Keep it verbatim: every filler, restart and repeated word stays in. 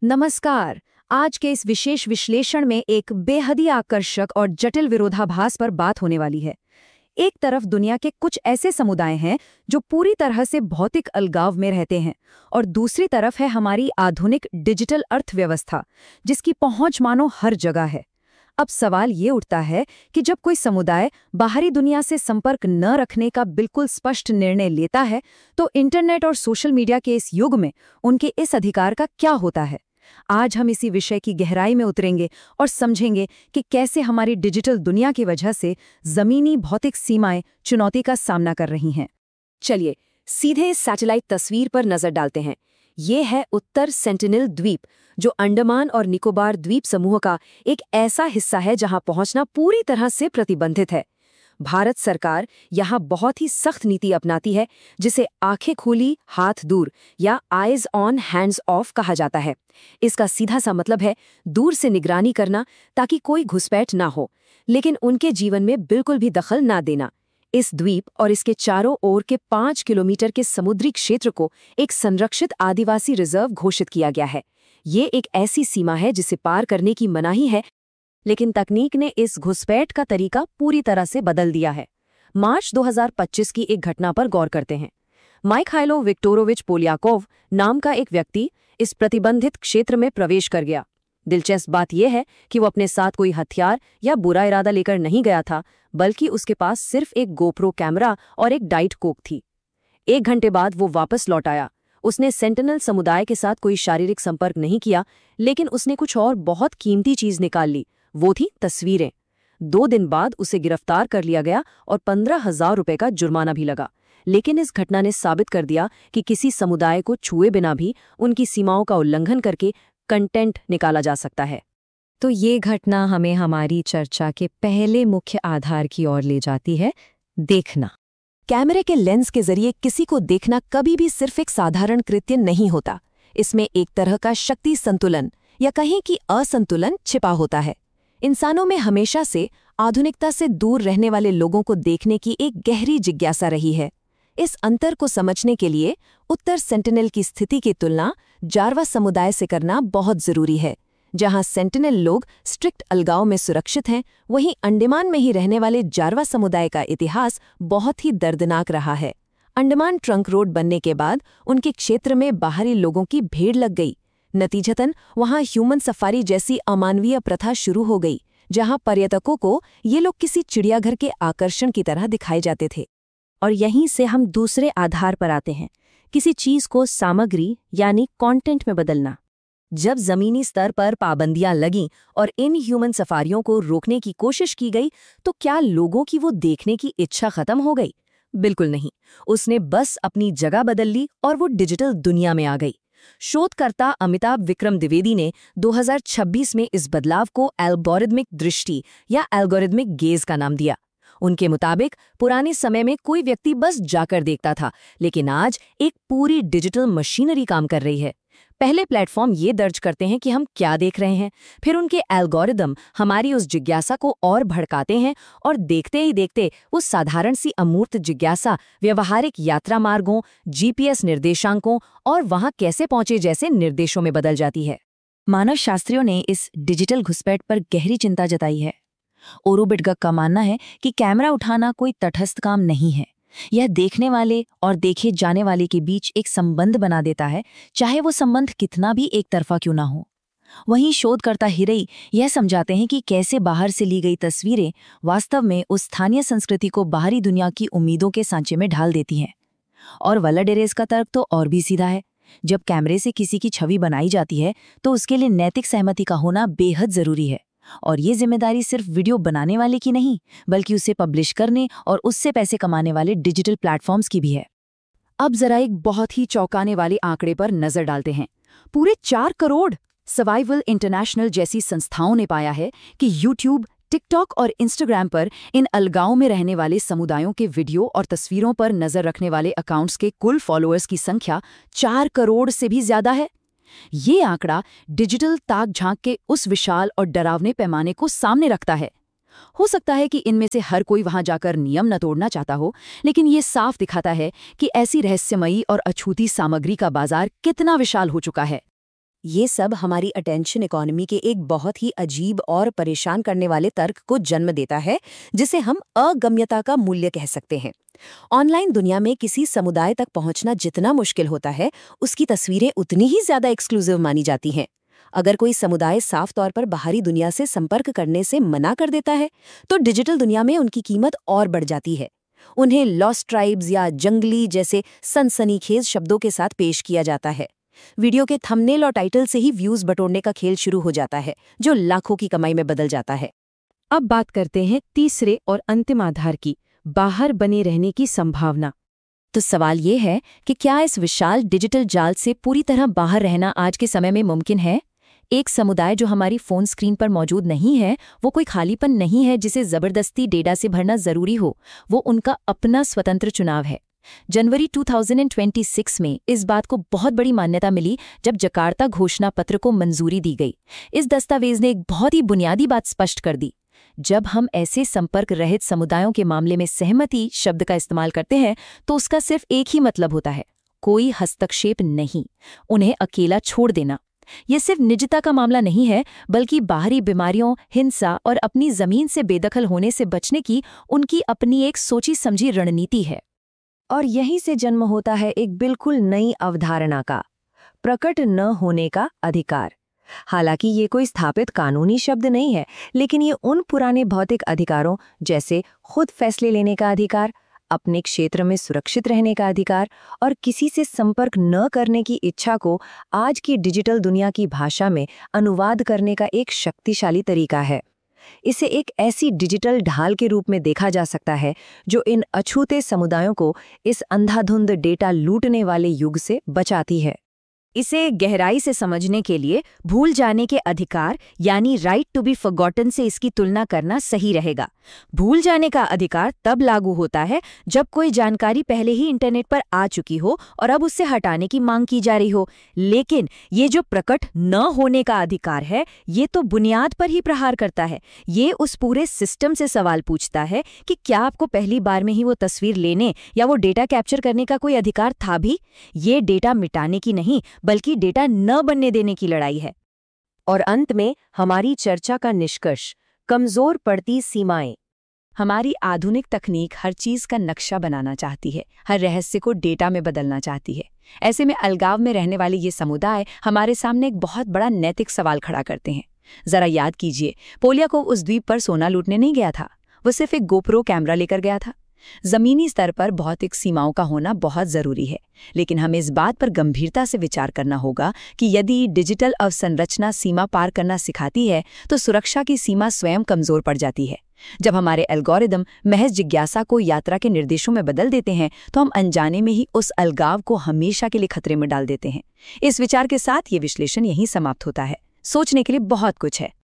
नमस्कार। आज के इस विशेष विश्लेषण में एक बेहद ही आकर्षक और जटिल विरोधाभास पर बात होने वाली है। एक तरफ दुनिया के कुछ ऐसे समुदाय हैं जो पूरी तरह से भौतिक अलगाव में रहते हैं और दूसरी तरफ है हमारी आधुनिक डिजिटल अर्थव्यवस्था, जिसकी पहुंच मानो हर जगह है। अब सवाल ये उठता है कि जब कोई समुदाय बाहरी दुनिया से संपर्क न रखने का बिल्कुल स्पष्ट निर्णय लेता है, तो इंटरनेट और सोशल मीडिया के इस युग में उनके इस अधिकार का क्या होता है। आज हम इसी विषय की गहराई में उतरेंगे और समझेंगे कि कैसे हमारी डिजिटल दुनिया की वजह से जमीनी भौतिक सीमाएं चुनौती का सामना कर रही हैं। चलिए सीधे इस सैटेलाइट तस्वीर पर नजर डालते हैं। ये है उत्तर सेंटिनल द्वीप, जो अंडमान और निकोबार द्वीप समूह का एक ऐसा हिस्सा है जहां पहुंचना पूरी तरह से प्रतिबंधित है। भारत सरकार यहाँ बहुत ही सख्त नीति अपनाती है, जिसे आंखें खोली हाथ दूर या आइज ऑन हैंड्स ऑफ कहा जाता है। इसका सीधा सा मतलब है दूर से निगरानी करना ताकि कोई घुसपैठ ना हो, लेकिन उनके जीवन में बिल्कुल भी दखल ना देना। इस द्वीप और इसके चारों ओर के पाँच किलोमीटर के समुद्री क्षेत्र को एक संरक्षित आदिवासी रिजर्व घोषित किया गया है। ये एक ऐसी सीमा है जिसे पार करने की मनाही है, लेकिन तकनीक ने इस घुसपैठ का तरीका पूरी तरह से बदल दिया है। मार्च दो हज़ार पच्चीस की एक घटना पर गौर करते हैं। माइखाइलो विक्टोरोविच पोलियाकोव नाम का एक व्यक्ति इस प्रतिबंधित क्षेत्र में प्रवेश कर गया। दिलचस्प बात यह है कि वो अपने साथ कोई हथियार या बुरा इरादा लेकर नहीं गया था, बल्कि उसके पास सिर्फ एक गोप्रो कैमरा और एक डाइट कोक थी। एक घंटे बाद वो वापस लौट आया। उसने सेंटिनल समुदाय के साथ कोई शारीरिक संपर्क नहीं किया, लेकिन उसने कुछ और बहुत कीमती चीज निकाल ली। वो थी तस्वीरें। दो दिन बाद उसे गिरफ्तार कर लिया गया और पंद्रह हजार रुपए का जुर्माना भी लगा। लेकिन इस घटना ने साबित कर दिया कि किसी समुदाय को छुए बिना भी उनकी सीमाओं का उल्लंघन करके कंटेंट निकाला जा सकता है। तो ये घटना हमें हमारी चर्चा के पहले मुख्य आधार की ओर ले जाती है, देखना। कैमरे के लेंस के जरिए किसी को देखना कभी भी सिर्फ एक साधारण कृत्य नहीं होता। इसमें एक तरह का शक्ति संतुलन या कहें कि असंतुलन छिपा होता है। इंसानों में हमेशा से आधुनिकता से दूर रहने वाले लोगों को देखने की एक गहरी जिज्ञासा रही है। इस अंतर को समझने के लिए उत्तर सेंटिनल की स्थिति की तुलना जारवा समुदाय से करना बहुत जरूरी है। जहां सेंटिनल लोग स्ट्रिक्ट अलगाव में सुरक्षित हैं, वहीं अंडमान में ही रहने वाले जारवा समुदाय का इतिहास बहुत ही दर्दनाक रहा है। अंडमान ट्रंक रोड बनने के बाद उनके क्षेत्र में बाहरी लोगों की भीड़ लग गई। नतीजतन वहां ह्यूमन सफारी जैसी अमानवीय प्रथा शुरू हो गई, जहां पर्यटकों को ये लोग किसी चिड़ियाघर के आकर्षण की तरह दिखाए जाते थे। और यहीं से हम दूसरे आधार पर आते हैं, किसी चीज को सामग्री यानी कंटेंट में बदलना। जब जमीनी स्तर पर पाबंदियां लगीं और इन ह्यूमन सफारियों को रोकने की कोशिश की गई, तो क्या लोगों की वो देखने की इच्छा खत्म हो गई? बिल्कुल नहीं। उसने बस अपनी जगह बदल ली और वो डिजिटल दुनिया में आ गई। शोधकर्ता अमिताभ विक्रम द्विवेदी ने दो हज़ार छब्बीस में इस बदलाव को एल्गोरिदमिक दृष्टि या एल्गोरिदमिक गेज का नाम दिया। उनके मुताबिक पुराने समय में कोई व्यक्ति बस जाकर देखता था, लेकिन आज एक पूरी डिजिटल मशीनरी काम कर रही है। पहले प्लेटफॉर्म ये दर्ज करते हैं कि हम क्या देख रहे हैं, फिर उनके एल्गोरिदम हमारी उस जिज्ञासा को और भड़काते हैं और देखते ही देखते वो साधारण सी अमूर्त जिज्ञासा व्यवहारिक यात्रा मार्गों, जीपीएस निर्देशांकों और वहां कैसे पहुंचे जैसे निर्देशों में बदल जाती है। मानव शास्त्रियों ने इस डिजिटल घुसपैठ पर गहरी चिंता जताई है। ओरू बिटगक का मानना है कि कैमरा उठाना कोई तटस्थ काम नहीं है। यह देखने वाले और देखे जाने वाले के बीच एक संबंध बना देता है, चाहे वो संबंध कितना भी एक तरफा क्यों ना हो। वहीं शोधकर्ता हिरई यह समझाते हैं कि कैसे बाहर से ली गई तस्वीरें वास्तव में उस स्थानीय संस्कृति को बाहरी दुनिया की उम्मीदों के सांचे में ढाल देती हैं। और वलाडेरेस का तर्क तो और भी सीधा है। जब कैमरे से किसी की छवि बनाई जाती है, तो उसके लिए नैतिक सहमति का होना बेहद जरूरी है। और ये जिम्मेदारी सिर्फ वीडियो बनाने वाले की नहीं, बल्कि उसे पब्लिश करने और उससे पैसे कमाने वाले डिजिटल प्लेटफॉर्म्स की भी है। अब जरा एक बहुत ही चौंकाने वाले आंकड़े पर नजर डालते हैं। पूरे चार करोड़। सर्वाइवल इंटरनेशनल जैसी संस्थाओं ने पाया है कि यूट्यूब, टिकटॉक और इंस्टाग्राम पर इन अलगाव में रहने वाले समुदायों के वीडियो और तस्वीरों पर नजर रखने वाले अकाउंट्स के कुल फॉलोअर्स की संख्या चार करोड़ से भी ज्यादा है। ये आंकड़ा डिजिटल ताक झांक के उस विशाल और डरावने पैमाने को सामने रखता है। हो सकता है कि इनमें से हर कोई वहां जाकर नियम न तोड़ना चाहता हो, लेकिन ये साफ दिखाता है कि ऐसी रहस्यमयी और अछूती सामग्री का बाजार कितना विशाल हो चुका है। ये सब हमारी अटेंशन इकोनॉमी के एक बहुत ही अजीब और परेशान करने वाले तर्क को जन्म देता है, जिसे हम अगम्यता का मूल्य कह सकते हैं। ऑनलाइन दुनिया में किसी समुदाय तक पहुंचना जितना मुश्किल होता है, उसकी तस्वीरें उतनी ही ज्यादा एक्सक्लूसिव मानी जाती हैं। अगर कोई समुदाय साफ तौर पर बाहरी दुनिया से संपर्क करने से मना कर देता है, तो डिजिटल दुनिया में उनकी कीमत और बढ़ जाती है। उन्हें लॉस्ट ट्राइब्स या जंगली जैसे सनसनीखेज शब्दों के साथ पेश किया जाता है। वीडियो के थंबनेल और टाइटल से ही व्यूज बटोरने का खेल शुरू हो जाता है, जो लाखों की कमाई में बदल जाता है। अब बात करते हैं तीसरे और अंतिम आधार की, बाहर बने रहने की संभावना। तो सवाल ये है कि क्या इस विशाल डिजिटल जाल से पूरी तरह बाहर रहना आज के समय में मुमकिन है? एक समुदाय जो हमारी फोन स्क्रीन पर मौजूद नहीं है, वो कोई खालीपन नहीं है जिसे जबरदस्ती डेटा से भरना जरूरी हो। वो उनका अपना स्वतंत्र चुनाव है। जनवरी दो हज़ार छब्बीस में इस बात को बहुत बड़ी मान्यता मिली जब जकार्ता घोषणा पत्र को मंजूरी दी गई। इस दस्तावेज ने एक बहुत ही बुनियादी बात स्पष्ट कर दी। जब हम ऐसे संपर्क रहित समुदायों के मामले में सहमति शब्द का इस्तेमाल करते हैं, तो उसका सिर्फ एक ही मतलब होता है, कोई हस्तक्षेप नहीं, उन्हें अकेला छोड़ देना। ये सिर्फ निजता का मामला नहीं है, बल्कि बाहरी बीमारियों, हिंसा और अपनी जमीन से बेदखल होने से बचने की उनकी अपनी एक सोची समझी रणनीति है। और यहीं से जन्म होता है एक बिल्कुल नई अवधारणा का, प्रकट न होने का अधिकार। हालांकि ये कोई स्थापित कानूनी शब्द नहीं है, लेकिन ये उन पुराने भौतिक अधिकारों जैसे खुद फैसले लेने का अधिकार, अपने क्षेत्र में सुरक्षित रहने का अधिकार और किसी से संपर्क न करने की इच्छा को आज की डिजिटल दुनिया की भाषा में अनुवाद करने का एक शक्तिशाली तरीका है। इसे एक ऐसी डिजिटल ढाल के रूप में देखा जा सकता है जो इन अछूते समुदायों को इस अंधाधुंध डेटा लूटने वाले युग से बचाती है। इसे गहराई से समझने के लिए भूल जाने के अधिकार यानी राइट टू बी फॉरगॉटन से इसकी तुलना करना सही रहेगा। भूल जाने का अधिकार तब लागू होता है जब कोई जानकारी पहले ही इंटरनेट पर आ चुकी हो और अब उससे हटाने की मांग की जा रही हो। लेकिन ये जो प्रकट न होने का अधिकार है, ये तो बुनियाद पर ही प्रहार करता है। ये उस पूरे सिस्टम से सवाल पूछता है कि क्या आपको पहली बार में ही वो तस्वीर लेने या वो डेटा कैप्चर करने का कोई अधिकार था भी? ये डेटा मिटाने की नहीं, बल्कि डेटा न बनने देने की लड़ाई है। और अंत में हमारी चर्चा का निष्कर्ष, कमजोर पड़ती सीमाएं। हमारी आधुनिक तकनीक हर चीज का नक्शा बनाना चाहती है, हर रहस्य को डेटा में बदलना चाहती है। ऐसे में अलगाव में रहने वाले ये समुदाय हमारे सामने एक बहुत बड़ा नैतिक सवाल खड़ा करते हैं। जरा याद कीजिए, पोलिया को उस द्वीप पर सोना लूटने नहीं गया था, वो सिर्फ एक गोप्रो कैमरा लेकर गया था। जमीनी स्तर पर भौतिक सीमाओं का होना बहुत जरूरी है, लेकिन हमें इस बात पर गंभीरता से विचार करना होगा कि यदि डिजिटल अवसंरचना सीमा पार करना सिखाती है, तो सुरक्षा की सीमा स्वयं कमजोर पड़ जाती है। जब हमारे एल्गोरिदम महज जिज्ञासा को यात्रा के निर्देशों में बदल देते हैं, तो हम अनजाने में ही उस अलगाव को हमेशा के लिए खतरे में डाल देते हैं। इस विचार के साथ ये विश्लेषण यहीं समाप्त होता है। सोचने के लिए बहुत कुछ है।